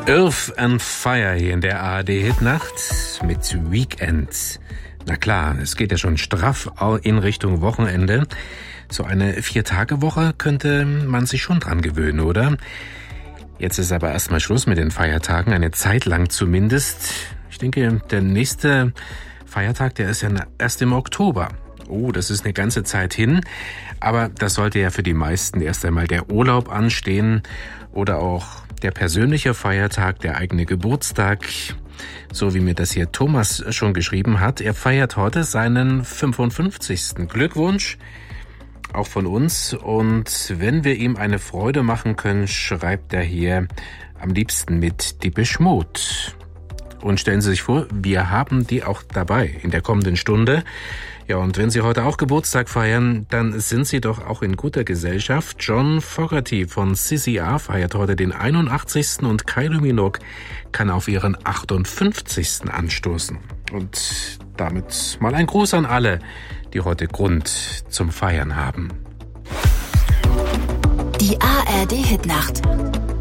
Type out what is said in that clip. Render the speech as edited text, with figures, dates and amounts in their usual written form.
Earth and Fire hier in der ARD-Hitnacht mit Weekend. Na klar, es geht ja schon straff in Richtung Wochenende. So eine 4-Tage-Woche könnte man sich schon dran gewöhnen, oder? Jetzt ist aber erstmal Schluss mit den Feiertagen, eine Zeit lang zumindest. Ich denke, der nächste Feiertag, der ist ja erst im Oktober. Oh, das ist eine ganze Zeit hin. Aber das sollte ja für die meisten erst einmal der Urlaub anstehen oder auch der persönliche Feiertag, der eigene Geburtstag. So wie mir das hier Thomas schon geschrieben hat. Er feiert heute seinen 55. Glückwunsch, auch von uns. Und wenn wir ihm eine Freude machen können, schreibt er hier am liebsten mit Depeche Mode. Und stellen Sie sich vor, wir haben die auch dabei in der kommenden Stunde. Ja, und wenn Sie heute auch Geburtstag feiern, dann sind Sie doch auch in guter Gesellschaft. John Fogerty von CCR feiert heute den 81. und Kylie Minogue kann auf ihren 58. anstoßen. Und damit mal ein Gruß an alle, die heute Grund zum Feiern haben. Die ARD Hitnacht.